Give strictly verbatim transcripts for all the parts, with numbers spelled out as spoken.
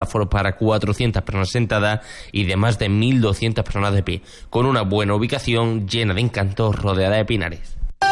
aforo para cuatrocientas personas sentadas y de más de mil doscientas personas de pie, con una buena ubicación, llena de encantos, rodeada de pinares.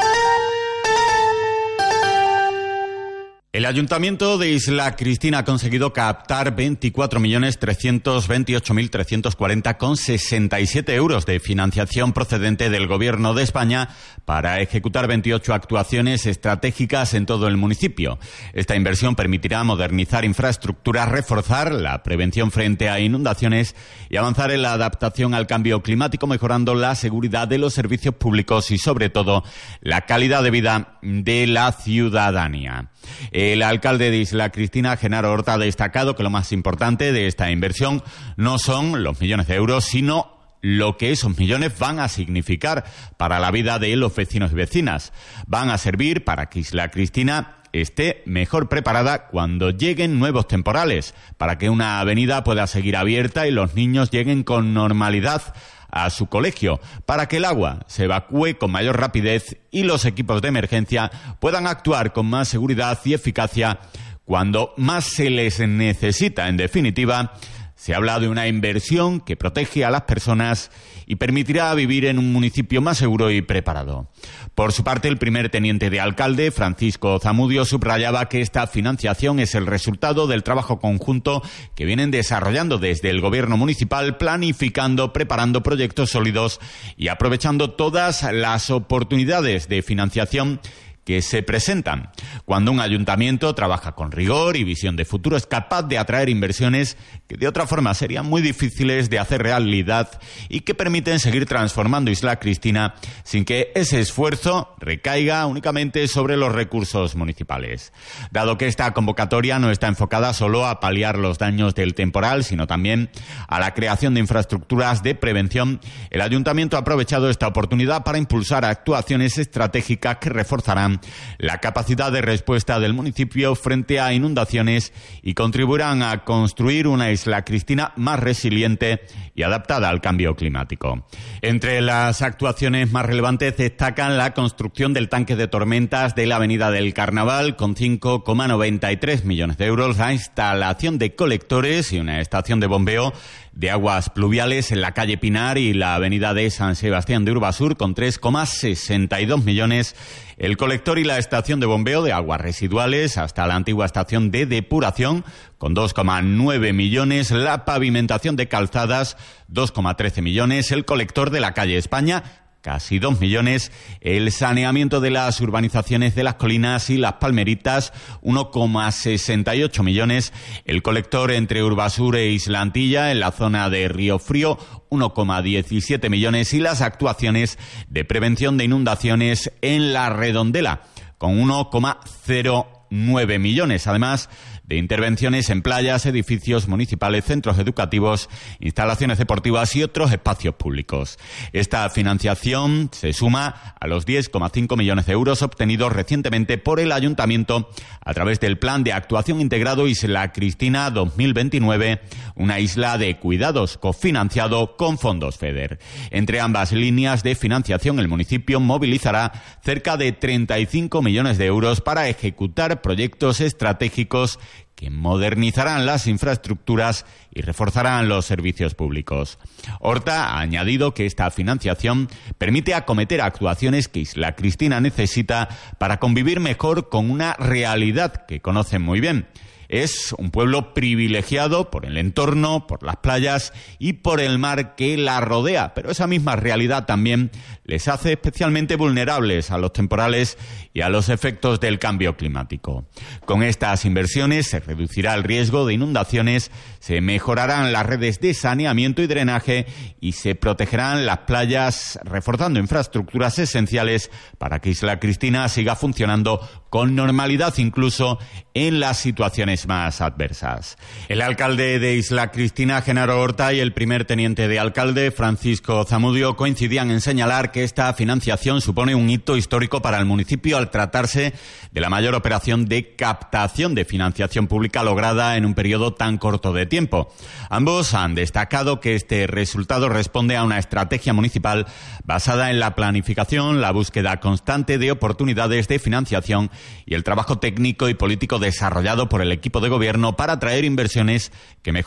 El Ayuntamiento de Isla Cristina ha conseguido captar veinticuatro millones trescientos veintiocho mil trescientos cuarenta con sesenta y siete euros de financiación procedente del Gobierno de España para ejecutar veintiocho actuaciones estratégicas en todo el municipio. Esta inversión permitirá modernizar infraestructuras, reforzar la prevención frente a inundaciones y avanzar en la adaptación al cambio climático, mejorando la seguridad de los servicios públicos y, sobre todo, la calidad de vida de la ciudadanía. El alcalde de Isla Cristina, Genaro Horta, ha destacado que lo más importante de esta inversión no son los millones de euros, sino lo que esos millones van a significar para la vida de los vecinos y vecinas. Van a servir para que Isla Cristina esté mejor preparada cuando lleguen nuevos temporales, para que una avenida pueda seguir abierta y los niños lleguen con normalidad a su colegio, para que el agua se evacúe con mayor rapidez y los equipos de emergencia puedan actuar con más seguridad y eficacia cuando más se les necesita. En definitiva, se habla de una inversión que protege a las personas y permitirá vivir en un municipio más seguro y preparado. Por su parte, el primer teniente de alcalde, Francisco Zamudio, subrayaba que esta financiación es el resultado del trabajo conjunto que vienen desarrollando desde el Gobierno municipal, planificando, preparando proyectos sólidos y aprovechando todas las oportunidades de financiación que se presentan. Cuando un ayuntamiento trabaja con rigor y visión de futuro, es capaz de atraer inversiones que de otra forma serían muy difíciles de hacer realidad y que permiten seguir transformando Isla Cristina sin que ese esfuerzo recaiga únicamente sobre los recursos municipales. Dado que esta convocatoria no está enfocada solo a paliar los daños del temporal, sino también a la creación de infraestructuras de prevención, el ayuntamiento ha aprovechado esta oportunidad para impulsar actuaciones estratégicas que reforzarán la capacidad de respuesta del municipio frente a inundaciones y contribuirán a construir una Isla Cristina más resiliente y adaptada al cambio climático. Entre las actuaciones más relevantes destacan la construcción del tanque de tormentas de la Avenida del Carnaval con cinco coma noventa y tres millones de euros, la instalación de colectores y una estación de bombeo de aguas pluviales en la calle Pinar y la avenida de San Sebastián de Urbasur con tres coma sesenta y dos millones, el colector y la estación de bombeo de aguas residuales hasta la antigua estación de depuración con dos coma nueve millones, la pavimentación de calzadas dos coma trece millones, el colector de la calle España casi dos millones, el saneamiento de las urbanizaciones de Las Colinas y Las Palmeritas, uno coma sesenta y ocho millones, el colector entre Urbasur e Isla Antilla en la zona de Río Frío, uno coma diecisiete millones, y las actuaciones de prevención de inundaciones en La Redondela, con uno coma cero nueve millones, además de intervenciones en playas, edificios municipales, centros educativos, instalaciones deportivas y otros espacios públicos. Esta financiación se suma a los diez coma cinco millones de euros obtenidos recientemente por el Ayuntamiento a través del Plan de Actuación Integrado Isla Cristina dos mil veintinueve, una isla de cuidados cofinanciado con fondos FEDER. Entre ambas líneas de financiación, el municipio movilizará cerca de treinta y cinco millones de euros para ejecutar proyectos estratégicos que modernizarán las infraestructuras y reforzarán los servicios públicos. Horta ha añadido que esta financiación permite acometer actuaciones que Isla Cristina necesita para convivir mejor con una realidad que conocen muy bien. Es un pueblo privilegiado por el entorno, por las playas y por el mar que la rodea, pero esa misma realidad también les hace especialmente vulnerables a los temporales y a los efectos del cambio climático. Con estas inversiones se reducirá el riesgo de inundaciones, se mejorarán las redes de saneamiento y drenaje y se protegerán las playas, reforzando infraestructuras esenciales para que Isla Cristina siga funcionando con normalidad incluso en las situaciones más adversas. El alcalde de Isla Cristina, Genaro Horta, y el primer teniente de alcalde, Francisco Zamudio, coincidían en señalar que esta financiación supone un hito histórico para el municipio al tratarse de la mayor operación de captación de financiación pública lograda en un periodo tan corto de tiempo. Ambos han destacado que este resultado responde a una estrategia municipal basada en la planificación, la búsqueda constante de oportunidades de financiación y el trabajo técnico y político desarrollado por el equipo de gobierno para atraer inversiones que mejoran